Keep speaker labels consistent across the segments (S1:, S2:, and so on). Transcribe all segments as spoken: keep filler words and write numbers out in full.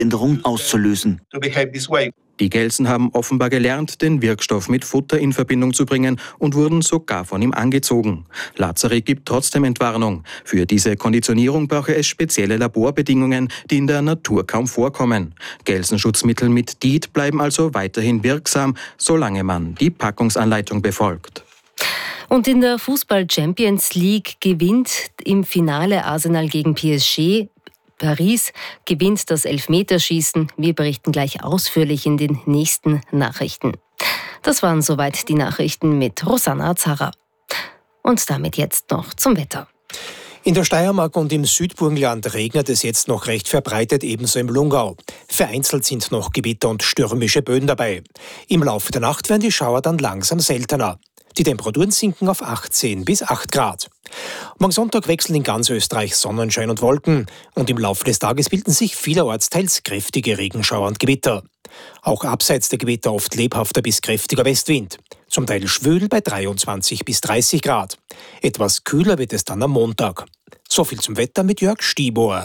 S1: Änderung auszulösen.
S2: Die Gelsen haben offenbar gelernt, den Wirkstoff mit Futter in Verbindung zu bringen und wurden sogar von ihm angezogen. Lazari gibt trotzdem Entwarnung. Für diese Konditionierung brauche es spezielle Laborbedingungen, die in der Natur kaum vorkommen. Gelsenschutzmittel mit D I T bleiben also weiterhin wirksam, solange man die Packungsanleitung befolgt.
S3: Und in der Fußball-Champions League gewinnt im Finale Arsenal gegen P S G. Paris gewinnt das Elfmeterschießen. Wir berichten gleich ausführlich in den nächsten Nachrichten. Das waren soweit die Nachrichten mit Rosanna Azara. Und damit jetzt noch zum Wetter.
S4: In der Steiermark und im Südburgenland regnet es jetzt noch recht verbreitet, ebenso im Lungau. Vereinzelt sind noch Gewitter und stürmische Böen dabei. Im Laufe der Nacht werden die Schauer dann langsam seltener. Die Temperaturen sinken auf achtzehn bis acht Grad. Morgen Sonntag wechseln in ganz Österreich Sonnenschein und Wolken. Und im Laufe des Tages bilden sich vielerorts teils kräftige Regenschauer und Gewitter. Auch abseits der Gewitter oft lebhafter bis kräftiger Westwind. Zum Teil schwül bei dreiundzwanzig bis dreißig Grad. Etwas kühler wird es dann am Montag. So viel zum Wetter mit Jörg Stiebohr.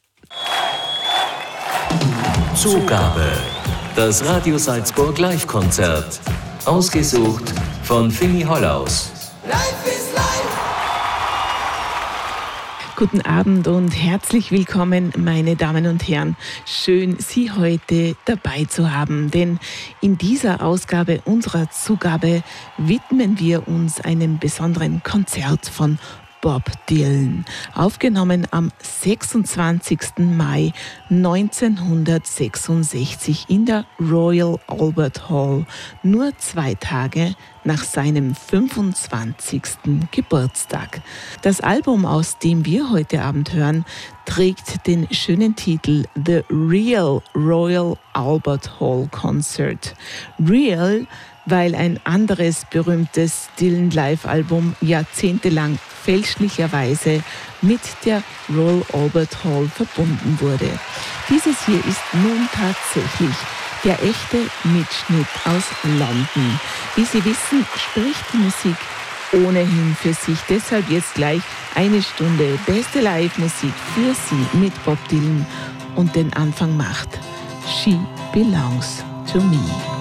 S5: Zugabe. Das Radio Salzburg Live-Konzert. Ausgesucht von Fini Hollaus.
S6: Life is life.
S7: Guten Abend und herzlich willkommen, meine Damen und Herren. Schön, Sie heute dabei zu haben, denn in dieser Ausgabe unserer Zugabe widmen wir uns einem besonderen Konzert von Bob Dylan, aufgenommen am sechsundzwanzigsten Mai neunzehnhundertsechsundsechzig in der Royal Albert Hall, nur zwei Tage nach seinem fünfundzwanzigsten Geburtstag. Das Album, aus dem wir heute Abend hören, trägt den schönen Titel The Real Royal Albert Hall Concert. Real, weil ein anderes berühmtes Dylan-Live-Album jahrzehntelang fälschlicherweise mit der Royal Albert Hall verbunden wurde. Dieses hier ist nun tatsächlich der echte Mitschnitt aus London. Wie Sie wissen, spricht die Musik ohnehin für sich. Deshalb jetzt gleich eine Stunde beste Live-Musik für Sie mit Bob Dylan. Und den Anfang macht She Belongs to Me.